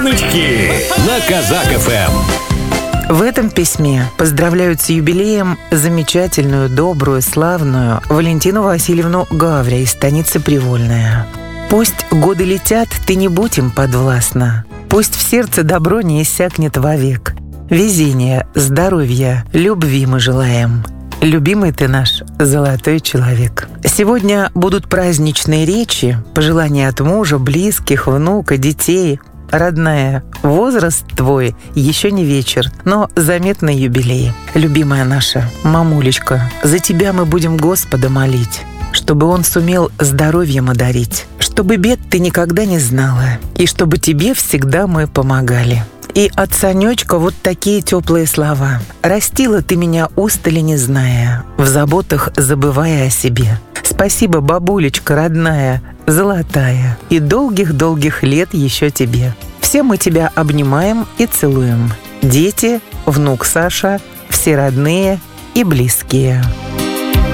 Шутки на Казак ФМ. В этом письме поздравляют с юбилеем замечательную, добрую, славную Валентину Васильевну Гавря из станицы Привольная. Пусть годы летят, ты не будь им подвластна. Пусть в сердце добро не иссякнет вовек. Везения, здоровья, любви мы желаем. Любимый ты наш золотой человек. Сегодня будут праздничные речи, пожелания от мужа, близких, внука, детей. Родная, возраст твой еще не вечер, но заметный юбилей. Любимая наша мамулечка, за тебя мы будем Господа молить, чтобы Он сумел здоровьем одарить, чтобы бед ты никогда не знала, и чтобы тебе всегда мы помогали. И от Санечка вот такие теплые слова. Растила ты меня устали не зная, в заботах забывая о себе. Спасибо, бабулечка родная, золотая, и долгих-долгих лет еще тебе. Все мы тебя обнимаем и целуем. Дети, внук Саша, все родные и близкие.